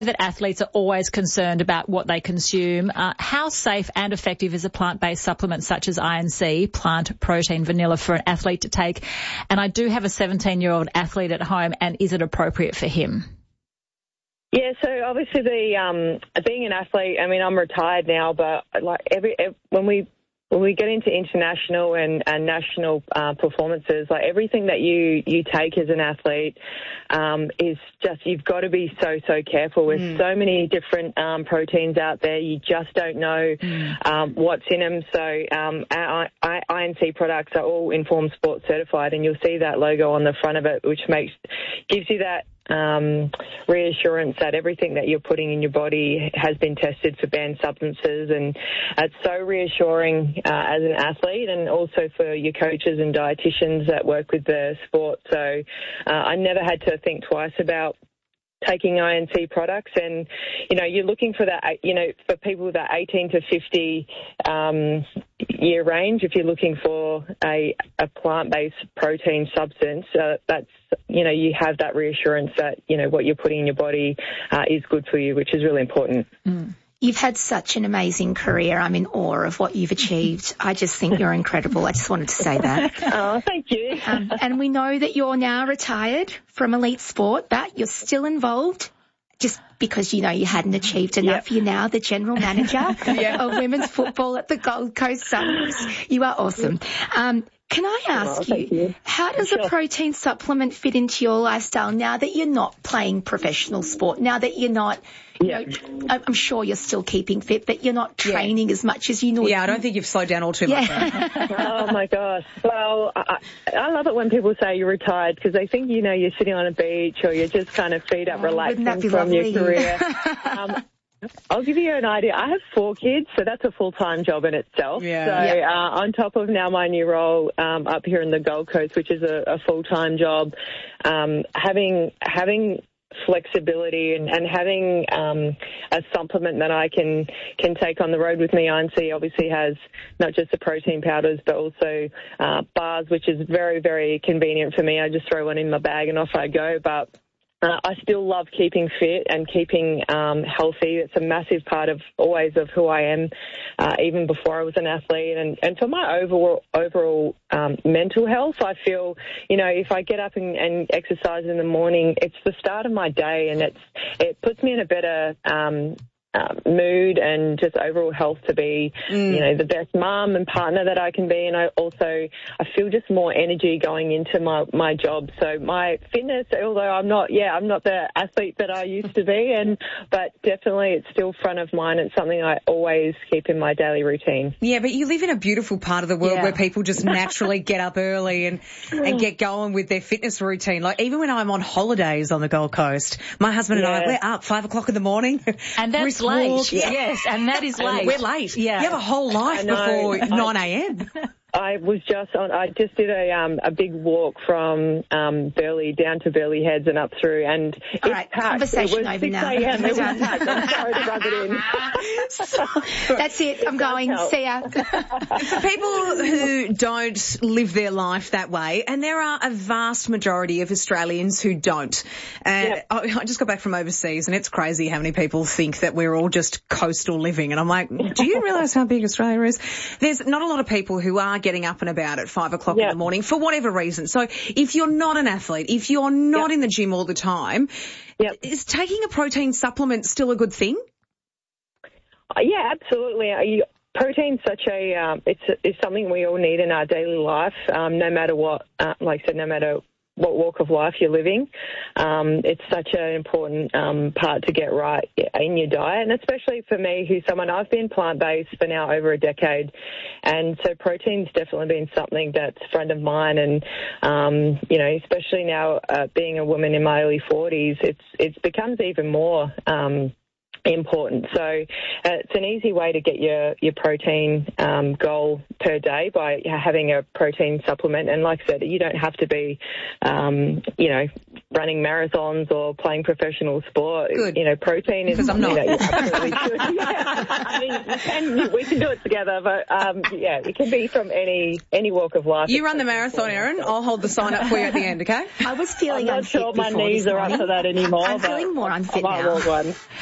that athletes are always concerned about what they consume. How safe and effective is a plant-based supplement such as INC, plant protein vanilla, for an athlete to take? And I do have a 17-year-old athlete at home, and is it appropriate for him? Yeah, so obviously being an athlete, I mean, I'm retired now, but like when we get into international and national performances, like everything that you take as an athlete is just, you've got to be so careful. With so many different proteins out there, you just don't know what's in them. So our INC products are all Informed Sport certified, and you'll see that logo on the front of it, which gives you that reassurance that everything that you're putting in your body has been tested for banned substances, and it's so reassuring as an athlete, and also for your coaches and dietitians that work with the sport. So I never had to think twice about taking INC products. And, you know, you're looking for that, you know, for people with that 18 to 50 year range, if you're looking for a plant-based protein substance, that's, you know, you have that reassurance that, you know, what you're putting in your body is good for you, which is really important. You've had such an amazing career. I'm in awe of what you've achieved. I just think you're incredible. I just wanted to say that. Oh, thank you. And we know that you're now retired from elite sport, but you're still involved. Just because, you know, you hadn't achieved enough. You're now the general manager of women's football at the Gold Coast Suns. You are awesome. Can I ask you, how does a protein supplement fit into your lifestyle now that you're not playing professional sport, now that you're not, you know, I'm sure you're still keeping fit, but you're not training as much as you normally. Yeah, I don't think you've slowed down all too much. Oh, my gosh. Well, I love it when people say you're retired, because they think, you know, you're sitting on a beach or you're just kind of feet up relaxing from your career. I'll give you an idea. I have 4 kids, so that's a full-time job in itself. On top of now my new role up here in the Gold Coast, which is a full-time job, having flexibility and having a supplement that I can take on the road with me. INC obviously has not just the protein powders, but also bars, which is very, very convenient for me. I just throw one in my bag and off I go. But I still love keeping fit and keeping healthy. It's a massive part of who I am, even before I was an athlete. And for my overall mental health, I feel, you know, if I get up and exercise in the morning, it's the start of my day, and it puts me in a better mood and just overall health to be, you know, the best mum and partner that I can be. And I feel just more energy going into my job. So my fitness, although I'm not the athlete that I used to be, but definitely it's still front of mind. It's something I always keep in my daily routine. Yeah, but you live in a beautiful part of the world where people just naturally get up early and get going with their fitness routine. Like even when I'm on holidays on the Gold Coast, my husband and I, we're up 5 o'clock in the morning. And that's late. Yes, and that is late. We're late. Yeah. You have a whole life before 9 a.m. I just did a big walk from Burleigh down to Burleigh Heads and up through, and all right, conversation over now. It was packed. I'm sorry to rub it in. That's it. I'm going. See ya. For people who don't live their life that way, and there are a vast majority of Australians who don't. I just got back from overseas, and it's crazy how many people think that we're all just coastal living. And I'm like, do you realise how big Australia is? There's not a lot of people who are getting up and about at 5 o'clock in the morning for whatever reason. So if you're not an athlete, if you're not in the gym all the time, is taking a protein supplement still a good thing? Yeah, absolutely. Protein's such it's something we all need in our daily life, no matter what, like I said, no matter what walk of life you're living. It's such an important part to get right in your diet, and especially for me, I've been plant-based for now over a decade, and so protein's definitely been something that's a friend of mine, and you know, especially now being a woman in my early 40s, it becomes even more important. So it's an easy way to get your protein goal per day by having a protein supplement. And like I said, you don't have to be, running marathons or playing professional sport. Good. Protein is something that you absolutely should. Yeah. I mean, we can do it together, but it can be from any walk of life. You run the marathon, Erin. I'll hold the sign up for you at the end, okay? I was feeling I'm not sure my knees are up for that anymore. I'm feeling more unfit now. I might walk one.